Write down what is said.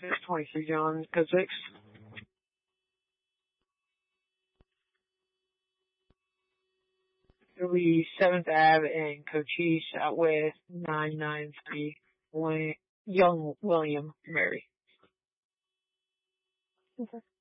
It's 23 John. Code 6. It'll be 7th Ave and Cochise out with 993 Young William Mary. Okay.